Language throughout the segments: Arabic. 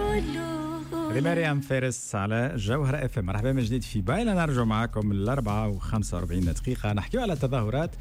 مريم فارس على جوهرة اف ام. مرحبا من جديد في بايلا. نرجع معكم الأربعة و45 دقيقة نحكيو على تظاهرات.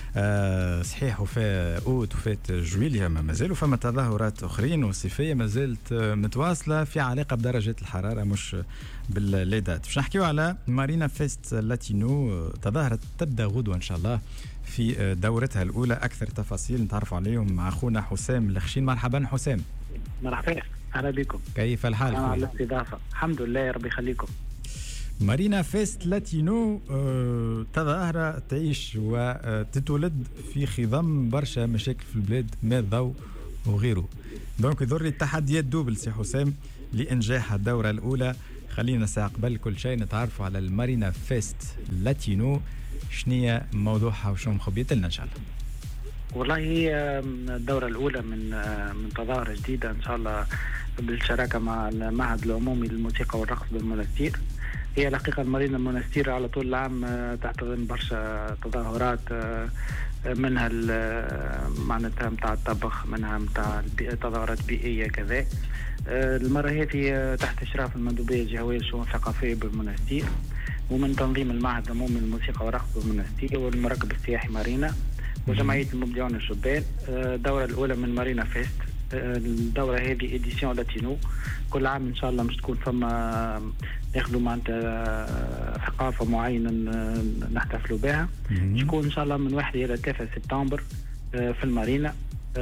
صحيح وفات اوت وفات جويليا ما زالوا فما تظاهرات اخرين وصيفيه ما زالت متواصله في علاقه بدرجه الحراره مش بالليدات. باش نحكيو على مارينا فيست لاتينو. تظاهره تبدا غدوه ان شاء الله في دورتها الاولى. اكثر تفاصيل نتعرفوا عليهم مع اخونا حسام الخشين. مرحبا حسام. مرحبا، اهلا بكم. كيف الحال؟ على الاستضافه. الحمد لله، يا ربي يخليكم. مارينا فيست لاتينو تظاهرة تعيش وتتولد في خضم برشا مشاكل في البلاد، ماء الضوء وغيره. دونك يضر التحديات دوبل سي حسام لإنجاح الدورة الأولى. خلينا ساعة قبل كل شيء نتعرفوا على المارينا فيست لاتينو، شنية موضوعها وشو مخبيت لنا إن شاء الله. والله هي الدورة الأولى من تظاهرة جديدة إن شاء الله بالشراكة مع المعهد العمومي للموسيقى والرقص بالمنستير. هي الحقيقة المارينا المنستير على طول العام تحتضن برشا تظاهرات، منها معناتها متاع الطبخ، منها متاع تظاهرات بيئية كذا. المرة هذه تحت إشراف المندوبية الجهوية للشؤون الثقافية بالمنستير، ومن تنظيم المعهد العمومي للموسيقى والرقص بالمنستير والمركب السياحي مارينا وجمعية المبدعون الشبان. الدورة الأولى من مارينا فيست. الدورة هذه إديسيون لاتينو، كل عام إن شاء الله مش تكون فما ياخذوا معناتها ثقافة معينة نحتفلوا بها. تكون إن شاء الله من 1 إلى 3 سبتمبر في المارينا.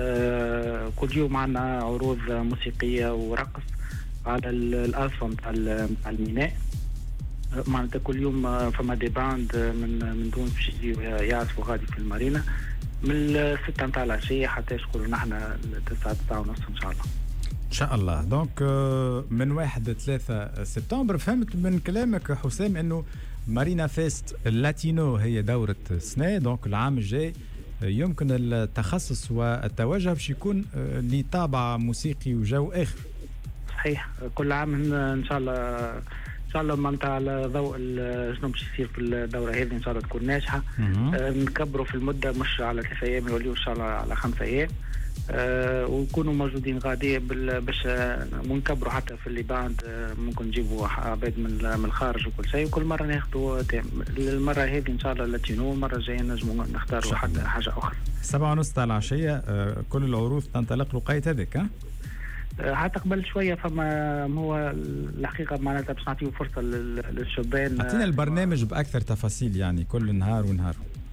كل يوم عنا عروض موسيقية ورقص على الأرصفة متاع الميناء. معناتها كل يوم فما دي باند من تونس باش يجيو يعزفوا غادي في المارينا من 6 متاع العشية حتى يشكروا نحن 9 ونص إن شاء الله. إن شاء الله. دونك من 1 ل 3 سبتمبر. فهمت من كلامك حسام إنه مارينا فيست اللاتينو هي دورة سنة، دونك العام الجاي يمكن التخصص والتوجه باش يكون لطابع موسيقي وجو آخر. صحيح، كل عام إن شاء الله ان شاء الله معناتها على ضوء شنو باش يصير في الدوره هذه ان شاء الله تكون ناجحه. نكبروا في المده مش على 3 ايام، يوليو ان شاء الله على 5 ايام. ونكونوا موجودين غادي باش نكبروا حتى في اللي باند. ممكن نجيبوا عباد من الخارج وكل شيء، وكل مره ناخذوا المره هذه ان شاء الله لاتينو، المره الجايه نجموا نختاروا حتى حاجه اخرى. 7:30 تاع العشيه كل العروض تنطلق لقيت هذاك. حتى قبل شويه فما هو الحقيقه معناتها باش نعطيو فرصه للشبان. اعطينا البرنامج باكثر تفاصيل، يعني كل نهار ونهار.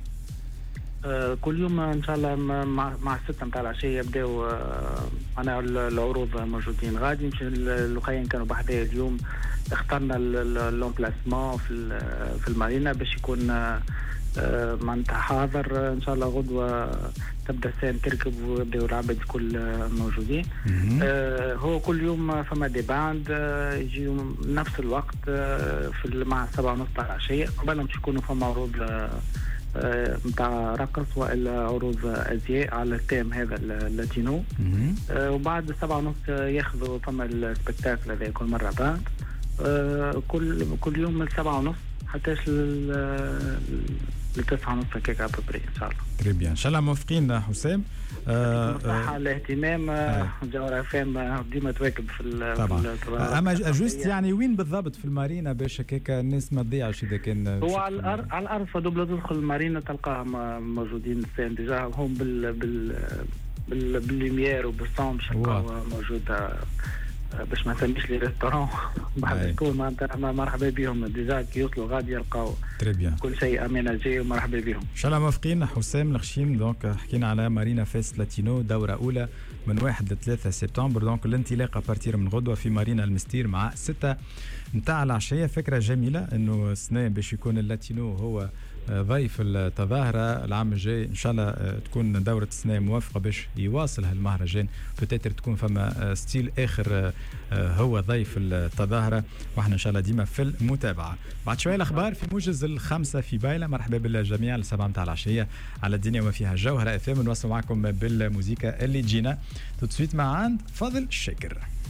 كل يوم ان شاء الله مع 6 متاع العشيه يبداو معنا العروض موجودين غادي. مش اللقايين كانوا بحذايا اليوم، اخترنا لومبلاسمون في المارينا باش يكون معناتها حاضر. ان شاء الله غدوه تبدا الساعه تركب ويبداو العباد الكل موجودين. هو كل يوم فما دي باند يجيو نفس الوقت في مع 7:30 تاع العشيه. قبل باش يكونوا فما عروض متاع رقص والا عروض ازياء على التيم هذا اللاتينو. وبعد 7:30 ياخذوا فما السبكتاكل هذا كل مره باند. كل يوم من 7:30 حتى ل 9:30 هكاك ابري ان شاء الله. تري بيان، ان شاء الله موافقين حسام. صح الاهتمام. جوهرة فام ديما تواكب في طبعا. اما جوست يعني وين بالضبط في المارينا باش هكاك الناس ما تضيعش اذا كان هو على الارض فدوبل تدخل المارينا تلقاهم موجودين السين ديجا هم بالليمير وبالصوم باش تلقاو موجوده باش ما نسميش لي ريستورون. يكون معناتها مرحبا بهم ديجا كي يوصلوا غادي يلقاو كل شيء اميناجي ومرحبا بهم ان شاء الله. موافقين حسام الخشيم. دونك حكينا على مارينا فيست لاتينو دوره اولى من 1 ل 3 سبتمبر. دونك الانطلاقه بارتير من غدوه في مارينا المستير مع 6 متاع العشيه. فكره جميله انه السنه باش يكون اللاتينو هو ضيف التظاهرة العام الجاي. إن شاء الله تكون دورة السنة موافقة باش يواصل هالمهرجان. بتاتر تكون فما ستيل آخر هو ضيف التظاهرة، وإحنا إن شاء الله ديما في المتابعة. بعد شوية الأخبار في موجز 5 في بايلة. مرحبا بالجميع ل7 متاع العشية على الدنيا وما فيها جوهرة FM. نوصل معكم بالموسيقى اللي تجينا تسويت مع عند فاضل الشاكر.